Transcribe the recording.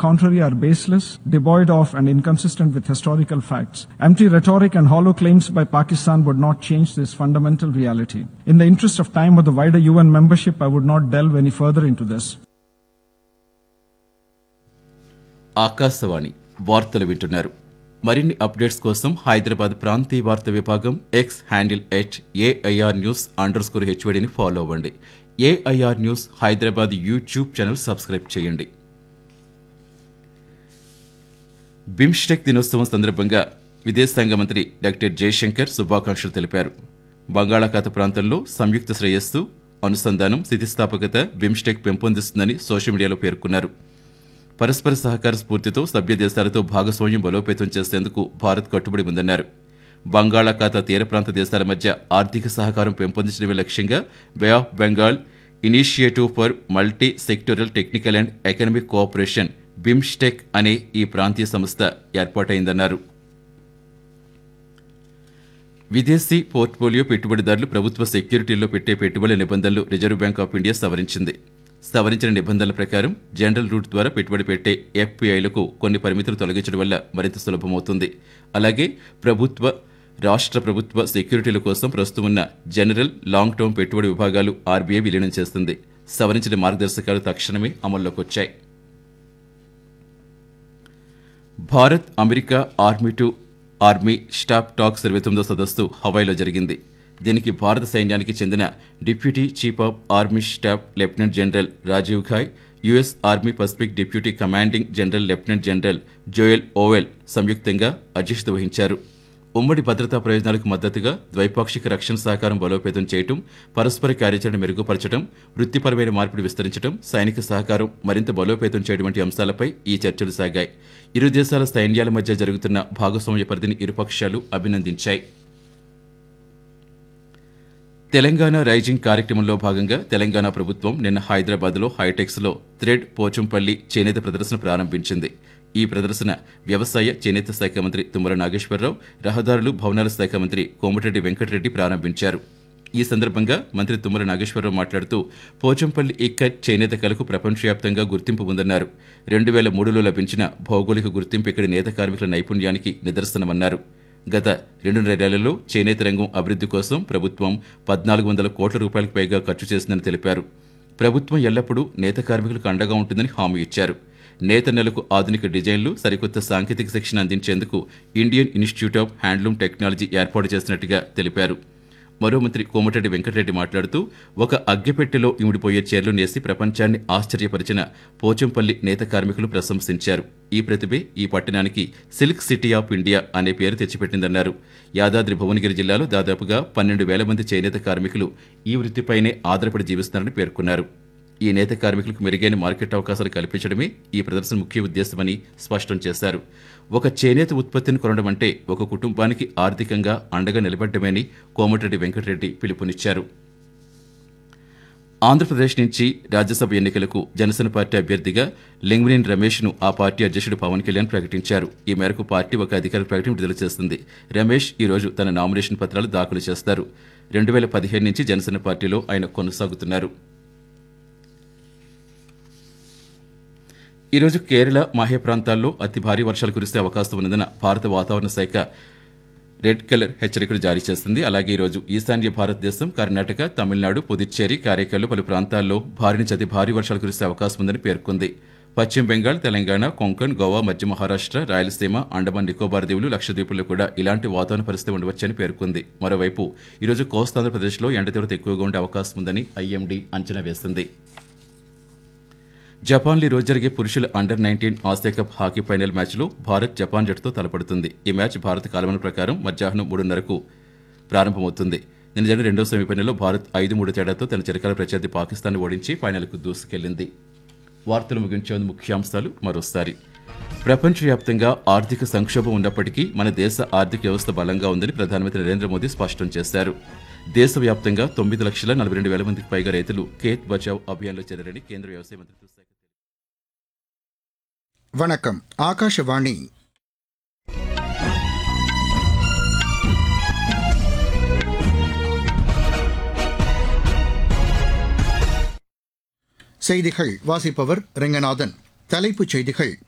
contrary, are baseless, devoid of and inconsistent with historical facts. Empty rhetoric and hollow claims by Pakistan would not change this fundamental reality. In the interest of time or the wider UN membership, I would not delve any further into this. Akashvani వార్తలు వింటున్నారు. మరిన్ని updates కోసం హైదరాబాద్ ప్రాంతీయ వార్తా విభాగం X handle @AIR News_HVDని follow అవ్వండి. AIR news Hyderabad YouTube channel subscribe చేయండి. BIMSTEC దినోత్సవం సందర్భంగా విదేశాంగ మంత్రి డాక్టర్ జయశంకర్ శుభాకాంక్షలు తెలిపారు. బంగాళాఖాత ప్రాంతంలో సంయుక్త శ్రేయస్సు, అనుసంధానం, స్థితిస్థాపకత బిమ్స్టెక్ పెంపొందిస్తుందని సోషల్ మీడియాలో పేర్కొన్నారు. పరస్పర సహకార స్ఫూర్తితో సభ్య దేశాలతో భాగస్వామ్యం బలోపేతం చేసేందుకు భారత్ కట్టుబడి ఉందన్నారు. బంగాళాఖాత తీర ప్రాంత దేశాల మధ్య ఆర్థిక సహకారం పెంపొందించడమే లక్ష్యంగా బే of Bengal initiative for multi sectoral technical and economic cooperation BIMSTEC అనే ఈ ప్రాంతీయ సంస్థ ఏర్పాటైందన్నారు. విదేశీ పోర్ట్ఫోలియో పెట్టుబడిదారులు ప్రభుత్వ సెక్యూరిటీల్లో పెట్టే పెట్టుబడుల నిబంధనలు రిజర్వ్ బ్యాంక్ ఆఫ్ ఇండియా సవరించింది. సవరించిన నిబంధనల ప్రకారం జనరల్ రూట్ ద్వారా పెట్టుబడి పెట్టే FPIలకు కొన్ని పరిమితులు తొలగించడం వల్ల మరింత సులభమవుతుంది. అలాగే ప్రభుత్వ, రాష్ట్ర ప్రభుత్వ సెక్యూరిటీల కోసం ప్రస్తుతం ఉన్న జనరల్, లాంగ్ టర్మ్ పెట్టుబడి విభాగాలు RBI విలీనం చేస్తుంది. సవరించిన మార్గదర్శకాలు తక్షణమే అమల్లోకి వచ్చాయి. Bharat America army to army staff talks 29వ సదస్సు హవాయిలో జరిగింది. దీనికి భారత సైన్యానికి చెందిన deputy chief of army staff lieutenant general Rajiv Ghai, US army Pacific deputy commanding general lieutenant general Joel oval సంయుక్తంగా అధ్యక్షత వహించారు. ఉమ్మడి భద్రతా ప్రయోజనాలకు మద్దతుగా ద్వైపాక్షిక రక్షణ సహకారం బలోపేతం చేయడం, పరస్పర కార్యాచరణ మెరుగుపరచడం, వృత్తిపరమైన మార్పిడి విస్తరించడం, సైనిక సహకారం మరింత బలోపేతం చేయడం వంటి అంశాలపై ఈ చర్చలు సాగాయి. ఇరు దేశాల సైన్యాల మధ్య జరుగుతున్న భాగస్వామ్య పరిధిని ఇరుపక్షాలు అభినందించాయి. తెలంగాణ రైజింగ్ కార్యక్రమంలో భాగంగా తెలంగాణ ప్రభుత్వం నిన్న హైదరాబాద్లో హైటెక్స్లో థ్రెడ్ పోచంపల్లి చేనేత ప్రదర్శన ప్రారంభించింది. ఈ ప్రదర్శన వ్యవసాయ, చేనేత శాఖ మంత్రి తుమ్మల నాగేశ్వరరావు, రహదారులు, భవనాల శాఖ మంత్రి కోమటిరెడ్డి వెంకటరెడ్డి ప్రారంభించారు. ఈ సందర్భంగా మంత్రి తుమ్మల నాగేశ్వరరావు మాట్లాడుతూ పోచంపల్లి ఇక్కత్ చేనేత కళకు ప్రపంచవ్యాప్తంగా గుర్తింపు ఉందన్నారు. 2003లో లభించిన భౌగోళిక గుర్తింపు ఇక్కడి నేత కార్మికుల నైపుణ్యానికి నిదర్శనమన్నారు. గత 2.5 ఏళ్లలో చేనేత రంగం అభివృద్ధి కోసం ప్రభుత్వం 1,400 కోట్ల రూపాయలకు పైగా ఖర్చు చేసిందని తెలిపారు. ప్రభుత్వం ఎల్లప్పుడూ నేత కార్మికులకు అండగా ఉంటుందని హామీ ఇచ్చారు. నేత నెలకు ఆధునిక డిజైన్లు, సరికొత్త సాంకేతిక శిక్షణ అందించేందుకు Indian institute of handloom technology ఏర్పాటు చేసినట్టుగా తెలిపారు. మరో మంత్రి కోమటిరెడ్డి వెంకటరెడ్డి మాట్లాడుతూ ఒక అగ్గిపెట్టెలో ఇమిడిపోయే చీరలు నేసి ప్రపంచాన్ని ఆశ్చర్యపరిచిన పోచంపల్లి నేత కార్మికులు ప్రశంసించారు. ఈ ప్రతిభే ఈ పట్టణానికి సిల్క్ సిటీ ఆఫ్ ఇండియా అనే పేరు తెచ్చిపెట్టిందన్నారు. యాదాద్రి భువనగిరి జిల్లాలో దాదాపుగా 12,000 మంది చేనేత కార్మికులు ఈ వృత్తిపైనే ఆధారపడి జీవిస్తున్నారని పేర్కొన్నారు. ఈ నేత కార్మికులకు మెరుగైన మార్కెట్ అవకాశాలు కల్పించడమే ఈ ప్రదర్శన ముఖ్య ఉద్దేశమని స్పష్టం చేశారు. ఒక చేనేత ఉత్పత్తిని కొనడం అంటే ఒక కుటుంబానికి ఆర్థికంగా అండగా నిలబడ్డమని కోమటిరెడ్డి వెంకటరెడ్డి పిలుపునిచ్చారు. ఆంధ్రప్రదేశ్ నుంచి రాజ్యసభ ఎన్నికలకు జనసేన పార్టీ అభ్యర్థిగా లింగమనేని రమేష్ను ఆ పార్టీ అధ్యక్షుడు పవన్ కళ్యాణ్ ప్రకటించారు. ఈ మేరకు పార్టీ ఒక అధికారిక ప్రకటన విడుదల చేస్తుంది. రమేష్ ఈ రోజు తన నామినేషన్ పత్రాలు దాఖలు చేస్తారు. 2015 నుంచి జనసేన పార్టీలో ఆయన కొనసాగుతున్నారు. ఈరోజు కేరళ, మాహే ప్రాంతాల్లో అతి భారీ వర్షాలు కురిసే అవకాశం ఉన్నదని భారత వాతావరణ శాఖ రెడ్ కలర్ హెచ్చరికలు జారీ చేస్తుంది. అలాగే ఈరోజు ఈశాన్య భారతదేశం, కర్ణాటక, తమిళనాడు, పుదుచ్చేరి, కారైకాల్లో పలు ప్రాంతాల్లో భారీ నుంచి అతి భారీ వర్షాలు కురిసే అవకాశం ఉందని పేర్కొంది. పశ్చిమ బెంగాల్, తెలంగాణ, కొంకణ్, గోవా, మధ్య మహారాష్ట్ర, రాయలసీమ, అండమాన్ నికోబార్ దీవులు, లక్షద్వీపుల్లో కూడా ఇలాంటి వాతావరణ పరిస్థితి ఉండవచ్చని పేర్కొంది. మరోవైపు ఈరోజు కోస్తాంధ్రప్రదేశ్లో ఎండ తీవ్రత ఎక్కువగా ఉండే అవకాశం ఉందని IMD అంచనా వేసింది. జపాన్లో రోజు జరిగే పురుషుల under-19 Asia cup hockey final మ్యాచ్లో భారత్ జపాన్ జట్టుతో తలపడుతుంది. ఈ మ్యాచ్ భారత కాలమాన ప్రకారం మధ్యాహ్నం 3:30కు ప్రారంభమవుతుంది. నిన్న జరిగిన రెండో సెమీఫైనల్లో భారత్ 5-3 తేడాతో తన చిరకాల ప్రత్యర్థి పాకిస్తాన్ ఓడించి ఫైనల్కు దూసుకెళ్లింది. వార్తలు ముగించే ముందు ముఖ్యాంశాలు మరోసారి. ప్రపంచవ్యాప్తంగా ఆర్థిక సంక్షోభం ఉన్నప్పటికీ మన దేశ ఆర్థిక వ్యవస్థ బలంగా ఉందని ప్రధానమంత్రి నరేంద్ర మోదీ స్పష్టం చేశారు. దేశవ్యాప్తంగా 9,42,000 మందికి పైగా రైతులు ఖేత్ బచావ్ అభియాన్లో చేరారని కేంద్ర వ్యవసాయ మంత్రిత్వ శాఖ. வணக்கம். ஆகாஷவாணி. செய்திகள் வாசிப்பவர் ரெங்கநாதன். தலைப்புச் செய்திகள்.